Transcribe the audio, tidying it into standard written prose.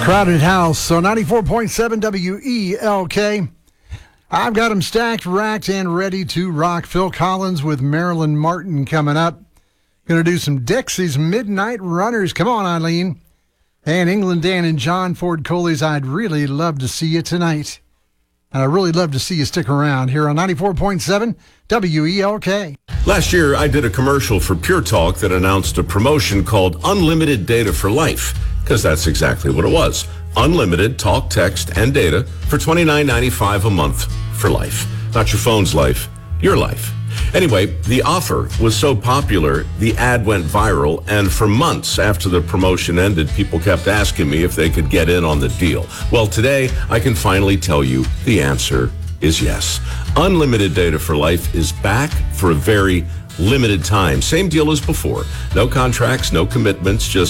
Crowded House, so 94.7 WELK. I've got them stacked, racked, and ready to rock. Phil Collins with Marilyn Martin coming up. Going to do some Dixie's Midnight Runners. Come on, Eileen. And England Dan and John Ford Coley's I'd Really Love to See You Tonight. And I'd really love to see you stick around here on 94.7 WELK. Last year, I did a commercial for Pure Talk that announced a promotion called Unlimited Data for Life, because that's exactly what it was. Unlimited talk, text, and data for $29.95 a month for life. Not your phone's life, your life. Anyway, the offer was so popular, the ad went viral, and for months after the promotion ended, people kept asking me if they could get in on the deal. Well, today, I can finally tell you the answer is yes. Unlimited Data for Life is back for a very limited time. Same deal as before. No contracts, no commitments, just